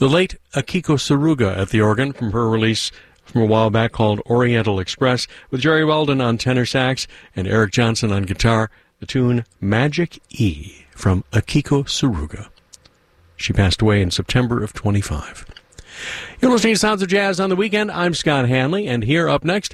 The late Akiko Saruga at the organ from her release from a while back called Oriental Express, with Jerry Weldon on tenor sax and Eric Johnson on guitar, the tune Magic E from Akiko Saruga. She passed away in September of 25. You're listening to Sounds of Jazz on the Weekend. I'm Scott Hanley, and here up next,